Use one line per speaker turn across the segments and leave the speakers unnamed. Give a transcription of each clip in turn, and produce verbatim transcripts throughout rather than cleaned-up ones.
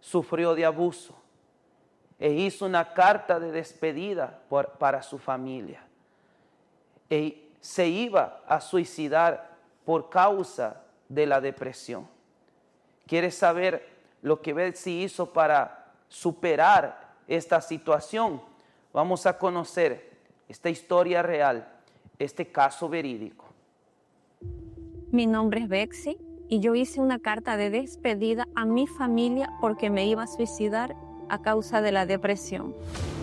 sufrió de abuso e hizo una carta de despedida por, para su familia. E se iba a suicidar por causa de la depresión. ¿Quieres saber lo que Betsy hizo para superar esta situación? Vamos a conocer esta historia real, este caso verídico.
Mi nombre es Betsy y yo hice una carta de despedida a mi familia porque me iba a suicidar a causa de la depresión.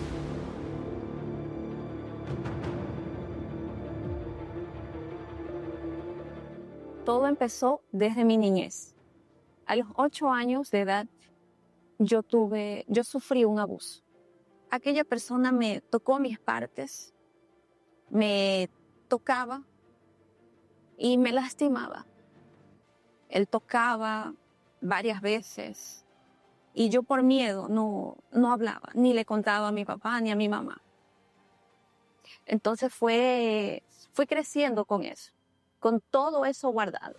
Todo empezó desde mi niñez. A los ocho años de edad, yo tuve, yo sufrí un abuso. Aquella persona me tocó mis partes, me tocaba y me lastimaba. Él tocaba varias veces y yo por miedo no, no hablaba, ni le contaba a mi papá ni a mi mamá. Entonces fue, fui creciendo con eso, con todo eso guardado.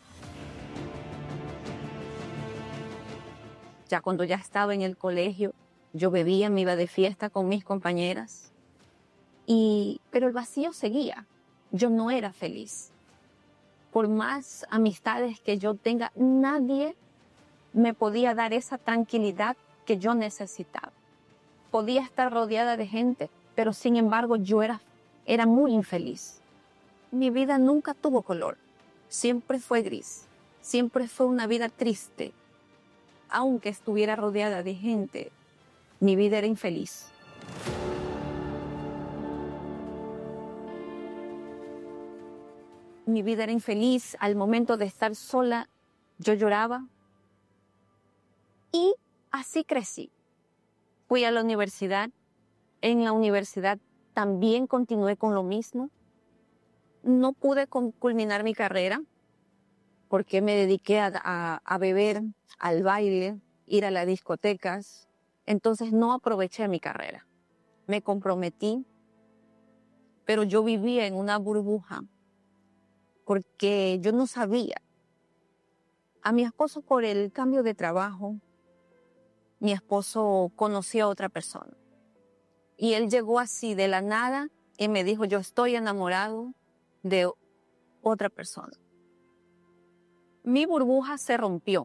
Ya cuando ya estaba en el colegio, yo bebía, me iba de fiesta con mis compañeras, y, pero el vacío seguía. Yo no era feliz. Por más amistades que yo tenga, nadie me podía dar esa tranquilidad que yo necesitaba. Podía estar rodeada de gente, pero sin embargo yo era, era muy infeliz. Mi vida nunca tuvo color, siempre fue gris, siempre fue una vida triste. Aunque estuviera rodeada de gente, mi vida era infeliz. Mi vida era infeliz. Al momento de estar sola, yo lloraba. Y así crecí. Fui a la universidad. En la universidad también continué con lo mismo. No pude culminar mi carrera porque me dediqué a, a, a beber, al baile, ir a las discotecas. Entonces no aproveché mi carrera. Me comprometí, pero yo vivía en una burbuja porque yo no sabía. A mi esposo, por el cambio de trabajo, mi esposo conoció a otra persona. Y él llegó así de la nada y me dijo, yo estoy enamorado de otra persona. Mi burbuja se rompió.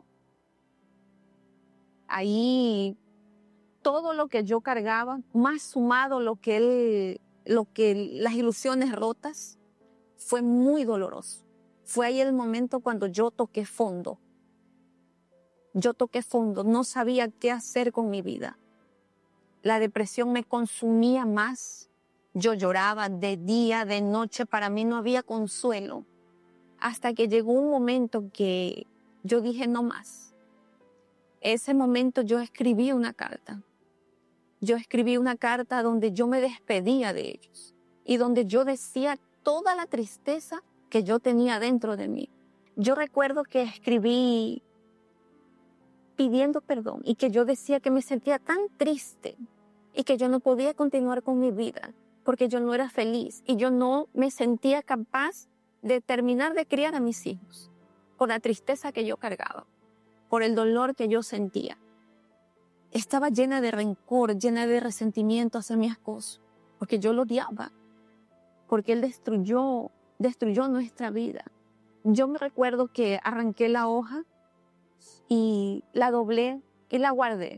Ahí todo lo que yo cargaba, más sumado lo que él, lo que las ilusiones rotas, fue muy doloroso. Fue ahí el momento cuando yo toqué fondo. Yo toqué fondo, no sabía qué hacer con mi vida. La depresión me consumía más. Yo lloraba de día, de noche, para mí no había consuelo. Hasta que llegó un momento que yo dije no más. Ese momento yo escribí una carta. Yo escribí una carta donde yo me despedía de ellos y donde yo decía toda la tristeza que yo tenía dentro de mí. Yo recuerdo que escribí pidiendo perdón y que yo decía que me sentía tan triste y que yo no podía continuar con mi vida porque yo no era feliz y yo no me sentía capaz de terminar de criar a mis hijos por la tristeza que yo cargaba, por el dolor que yo sentía. Estaba llena de rencor, llena de resentimiento hacia mi esposo, porque yo lo odiaba, porque él destruyó, destruyó nuestra vida. Yo me recuerdo que arranqué la hoja y la doblé y la guardé.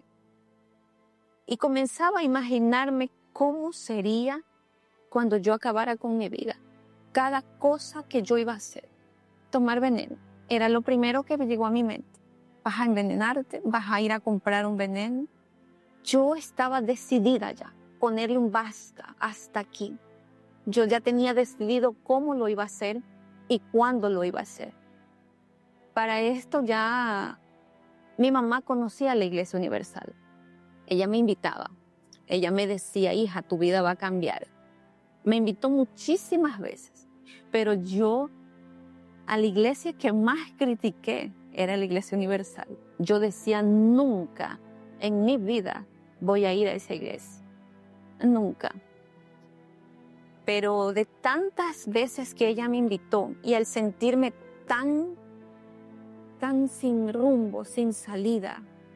Y comenzaba a imaginarme cómo sería cuando yo acabara con mi vida. Cada cosa que yo iba a hacer. Tomar veneno. Era lo primero que me llegó a mi mente. Vas a envenenarte, vas a ir a comprar un veneno. Yo estaba decidida ya, ponerle un basta hasta aquí. Yo ya tenía decidido cómo lo iba a hacer y cuándo lo iba a hacer. Para esto ya mi mamá conocía la Iglesia Universal. Ella me invitaba. Ella me decía, hija, tu vida va a cambiar. Me invitó muchísimas veces, pero yo a la iglesia que más critiqué era la Iglesia Universal. Yo decía, nunca en mi vida voy a ir a esa iglesia. Nunca. Pero de tantas veces que ella me invitó y al sentirme tan, tan sin rumbo, sin salida,